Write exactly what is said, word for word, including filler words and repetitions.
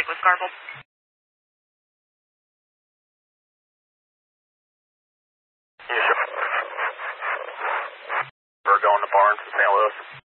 with garbled. Yeah, sure. We're going to Barnes in Saint Louis.